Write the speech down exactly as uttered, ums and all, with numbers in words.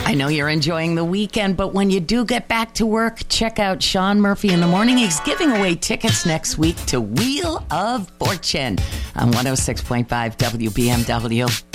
I know you're enjoying the weekend, but when you do get back to work, check out Sean Murphy in the morning. He's giving away tickets next week to Wheel of Fortune on one oh six point five W B M W.